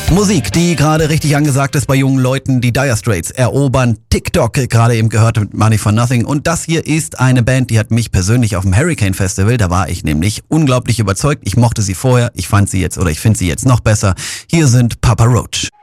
Musik, die gerade richtig angesagt ist bei jungen Leuten. Die Dire Straits erobern TikTok, gerade eben gehört mit Money for Nothing. Und das hier ist eine Band, die hat mich persönlich auf dem Hurricane Festival, da war ich nämlich unglaublich überzeugt. Ich mochte sie vorher, ich finde sie jetzt noch besser. Hier sind Papa Roach.